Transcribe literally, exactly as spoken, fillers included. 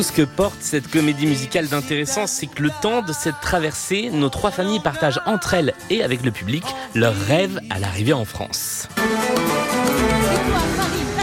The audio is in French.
Ce que porte cette comédie musicale d'intéressant, c'est que le temps de cette traversée, nos trois familles partagent entre elles et avec le public leurs rêves à l'arrivée en France.